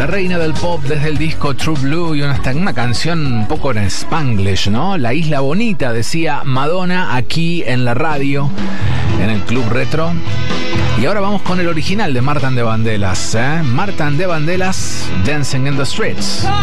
La reina del pop desde el disco True Blue y una canción un poco en Spanglish, ¿no? La isla bonita, decía Madonna aquí en la radio, en el Club Retro. Y ahora vamos con el original de Marta and the Vandellas, ¿eh? Marta and the Vandellas, Dancing in the Streets.